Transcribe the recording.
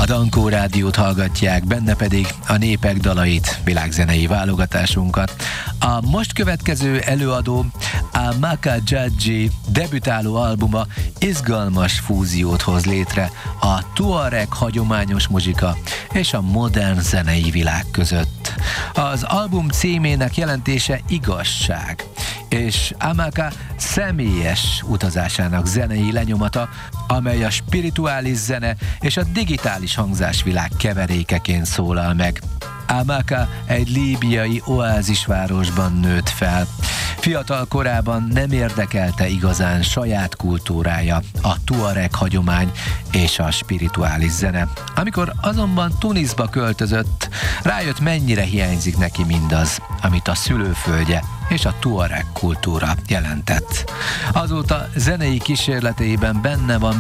Dankó Rádiót hallgatják, benne pedig a népek dalait, világzenei válogatásunkat. A most következő előadó, a Maka Jadji debütáló albuma izgalmas fúziót hoz létre a tuareg hagyományos muzsika és a modern zenei világ között. Az album címének jelentése igazság, és Amaka személyes utazásának zenei lenyomata, amely a spirituális zene és a digitális hangzásvilág keverékeként szólal meg. Amaka egy líbiai oázisvárosban nőtt fel. Fiatal korában nem érdekelte igazán saját kultúrája, a tuareg hagyomány és a spirituális zene. Amikor azonban Tunisba költözött, rájött, mennyire hiányzik neki mindaz, amit a szülőföldje és a tuareg kultúra jelentett. Azóta zenei kísérleteiben benne van